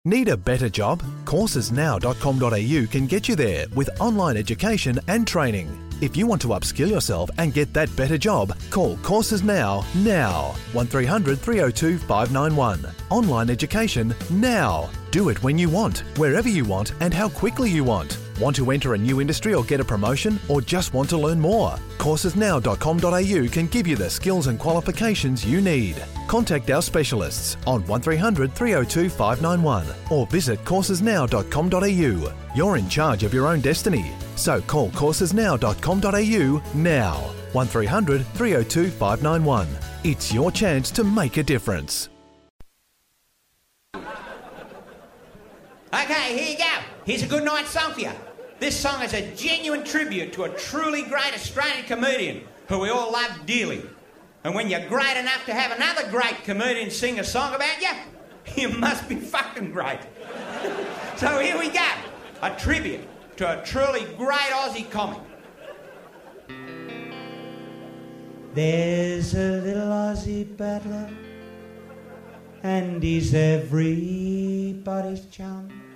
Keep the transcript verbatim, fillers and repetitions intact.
Need a better job? courses now dot com dot a u can get you there with online education and training. If you want to upskill yourself and get that better job, call Courses Now, now. one three hundred three oh two five nine one. Online education now. Do it when you want, wherever you want and how quickly you want. Want to enter a new industry or get a promotion, or just want to learn more? courses now dot com dot a u can give you the skills and qualifications you need. Contact our specialists on one three hundred three oh two five nine one or visit courses now dot com dot a u. You're in charge of your own destiny, so call courses now dot com dot a u now. one three hundred three oh two five nine one. It's your chance to make a difference. Okay, here you go. Here's a good night song for you. This song is a genuine tribute to a truly great Australian comedian who we all love dearly. And when you're great enough to have another great comedian sing a song about you, you must be fucking great. So here we go. A tribute to a truly great Aussie comic. There's a little Aussie battler, and he's everybody's chum.